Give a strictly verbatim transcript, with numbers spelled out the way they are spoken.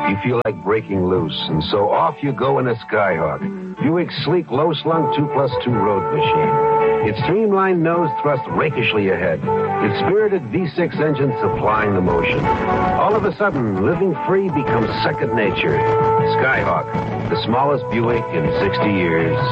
You feel like breaking loose, and so off you go in a Skyhawk. Buick's sleek, low-slung two plus two road machine. Its streamlined nose thrust rakishly ahead. Its spirited V six engine supplying the motion. All of a sudden, living free becomes second nature. Skyhawk, the smallest Buick in sixty years.